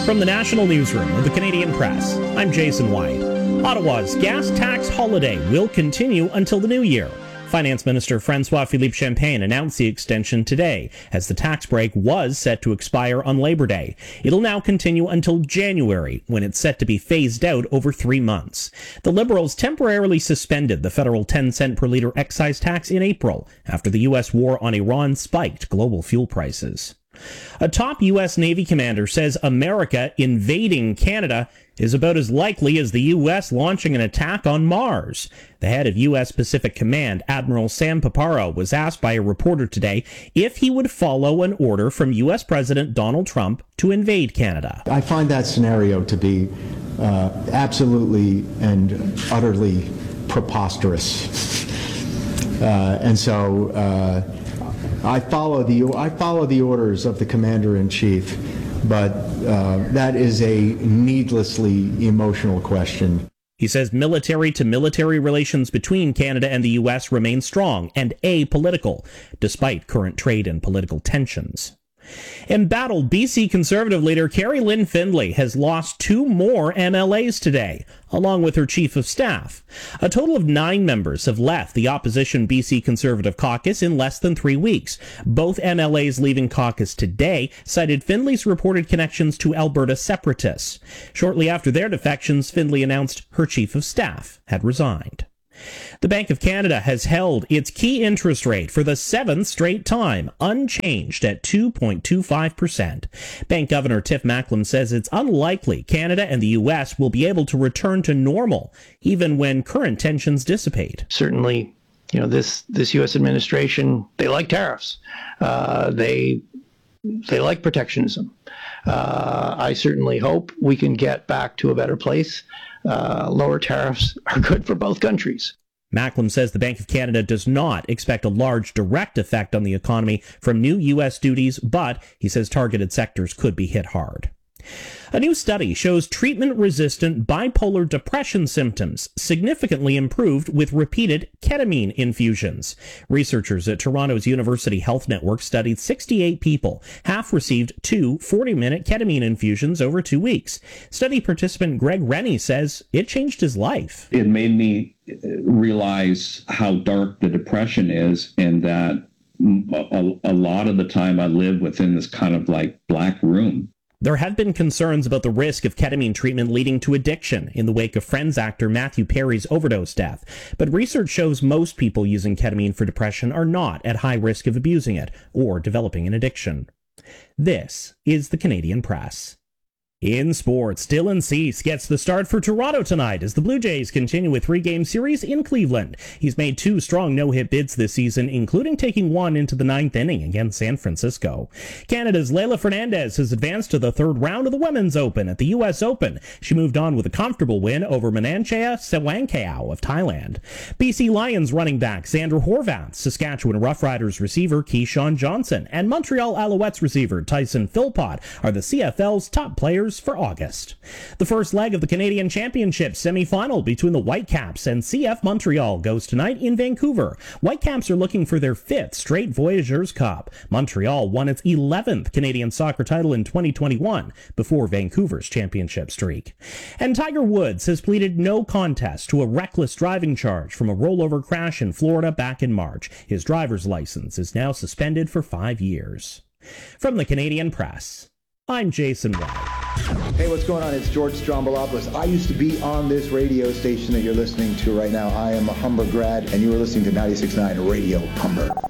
From the National Newsroom of the Canadian Press, I'm Jason White. Ottawa's gas tax holiday will continue until the new year. Finance Minister François-Philippe Champagne announced the extension today, as the tax break was set to expire on Labor Day. It'll now continue until January, when it's set to be phased out over 3 months. The Liberals temporarily suspended the federal 10-cent per litre excise tax in April, after the U.S. war on Iran spiked global fuel prices. A top U.S. Navy commander says America invading Canada is about as likely as the U.S. launching an attack on Mars. The head of U.S. Pacific Command, Admiral Sam Paparo, was asked by a reporter today if he would follow an order from U.S. President Donald Trump to invade Canada. I find that scenario to be absolutely and utterly preposterous. And so I follow the orders of the Commander-in-Chief, but that is a needlessly emotional question. He says military-to-military relations between Canada and the U.S. remain strong and apolitical, despite current trade and political tensions. Embattled BC Conservative leader Carrie Lynn Findlay has lost 2 more MLAs today, along with her chief of staff. A total of 9 members have left the opposition BC Conservative caucus in less than 3 weeks. Both MLAs leaving caucus today cited Findlay's reported connections to Alberta separatists. Shortly after their defections, Findlay announced her chief of staff had resigned. The Bank of Canada has held its key interest rate for the 7th straight time, unchanged at 2.25%. Bank Governor Tiff Macklem says it's unlikely Canada and the U.S. will be able to return to normal, even when current tensions dissipate. Certainly, this U.S. administration, they like tariffs. They like protectionism. I certainly hope we can get back to a better place. Lower tariffs are good for both countries. Macklem says the Bank of Canada does not expect a large direct effect on the economy from new U.S. duties, but he says targeted sectors could be hit hard. A new study shows treatment-resistant bipolar depression symptoms significantly improved with repeated ketamine infusions. Researchers at Toronto's University Health Network studied 68 people. Half received 2 40-minute ketamine infusions over 2 weeks. Study participant Greg Rennie says it changed his life. It made me realize how dark the depression is, and that a lot of the time I live within this kind of like black room. There have been concerns about the risk of ketamine treatment leading to addiction in the wake of Friends actor Matthew Perry's overdose death. But research shows most people using ketamine for depression are not at high risk of abusing it or developing an addiction. This is the Canadian Press. In sports, Dylan Cease gets the start for Toronto tonight as the Blue Jays continue a 3-game series in Cleveland. He's made 2 strong no-hit bids this season, including taking 1 into the 9th inning against San Francisco. Canada's Leylah Fernandez has advanced to the 3rd round of the Women's Open at the U.S. Open. She moved on with a comfortable win over Mananchea Sewangkao of Thailand. BC Lions running back Xander Horvath, Saskatchewan Roughriders receiver Keyshawn Johnson, and Montreal Alouettes receiver Tyson Philpott are the CFL's top players for August. The first leg of the Canadian Championship semi-final between the Whitecaps and CF Montreal goes tonight in Vancouver. Whitecaps are looking for their 5th straight Voyageurs Cup. Montreal won its 11th Canadian soccer title in 2021 before Vancouver's championship streak. And Tiger Woods has pleaded no contest to a reckless driving charge from a rollover crash in Florida back in March. His driver's license is now suspended for 5 years. From the Canadian Press, I'm Jason White. Hey, what's going on? It's George Strombolopoulos. I used to be on this radio station that you're listening to right now. I am a Humber grad, and you are listening to 96.9 Radio Humber.